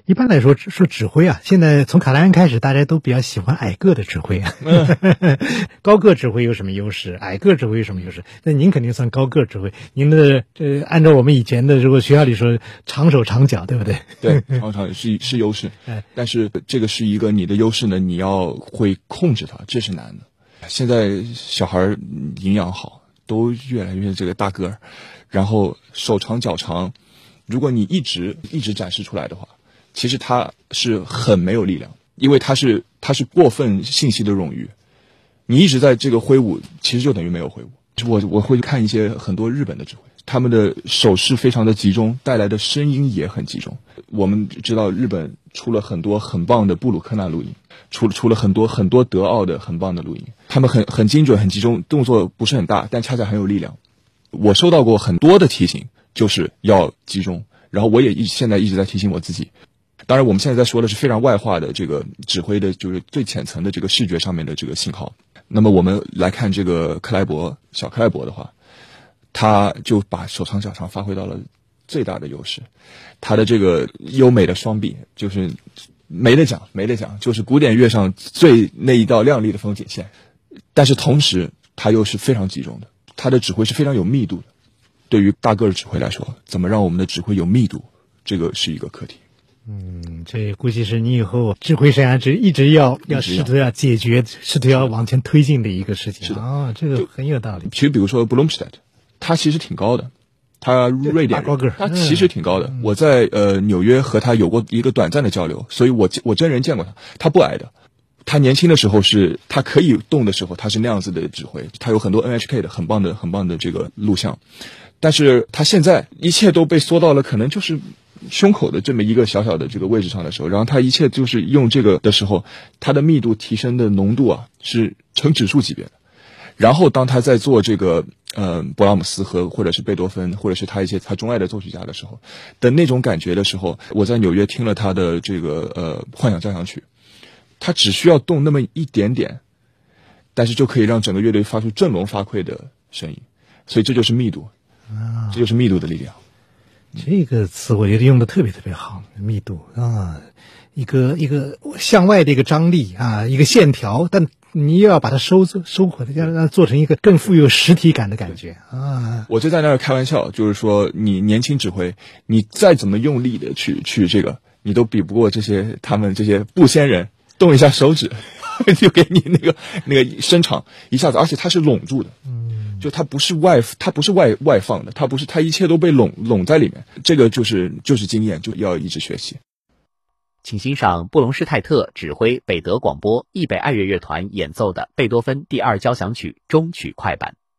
一般来说说指挥啊，现在从卡莱恩开始，大家都比较喜欢矮个的指挥啊。高个指挥有什么优势？矮个指挥有什么优势？那您肯定算高个指挥，您的按照我们以前的如果学校里说长手长脚，对不对？ 对，长长是优势，但是这个是一个你的优势呢，你要会控制它，这是难的。现在小孩营养好，都越来越这个大个儿，然后手长脚长，如果你一直展示出来的话，其实他是很没有力量，因为他是过分信息的冗余，你一直在这个挥舞，其实就等于没有挥舞。我会看一些很多日本的指挥，他们的手势非常的集中，带来的声音也很集中。我们知道日本出了很多很棒的布鲁克纳录音，出了很多德奥的很棒的录音，他们很精准很集中，动作不是很大，但恰恰很有力量。我收到过很多的提醒，就是要集中，然后我也现在一直在提醒我自己。当然我们现在在说的是非常外化的这个指挥的，就是最浅层的这个视觉上面的这个信号。那么我们来看这个小克莱伯的话，他就把手长脚长发挥到了最大的优势。他的这个优美的双臂就是没得讲，就是古典乐上最那一道亮丽的风景线。但是同时他又是非常集中的，他的指挥是非常有密度的。对于大个的指挥来说，怎么让我们的指挥有密度，这个是一个课题。 这估计是你以后指挥生涯一直要试图要解决，试图要往前推进的一个事情。 是的啊，这个很有道理。 其实比如说 Blomstedt， 他其实挺高的，他瑞典人， 高个， 他其实挺高的。我在纽约和他有过一个短暂的交流，所以我真人见过他，他不矮的。他年轻的时候他可以动的时候，他是那样子的指挥，他有很多 NHK 的很棒的这个录像。但是他现在一切都被缩到了可能就是胸口的这么一个小小的这个位置上的时候，然后他一切就是用这个的时候，他的密度提升的浓度啊是成指数级别的。然后当他在做这个勃拉姆斯或者是贝多芬或者是他一些他钟爱的作曲家的时候的那种感觉的时候，我在纽约听了他的这个幻想交响曲，他只需要动那么一点点，但是就可以让整个乐队发出振聋发聩的声音。所以这就是密度，这就是密度的力量。 这个词我觉得用的特别特别好，密度啊，一个向外的一个张力啊，一个线条，但你又要把它收回来，要让它做成一个更富有实体感的感觉啊。 我就在那儿开玩笑，就是说你年轻指挥，你再怎么用力的去这个，你都比不过他们这些布仙人，动一下手指就给你那个伸长一下子，而且它是拢住的。就它不是外放的，它一切都被拢在里面。这个就是经验，就要一直学习。 请欣赏布隆施泰特指挥北德广播易北爱乐乐团演奏的贝多芬第2交响曲终曲快板。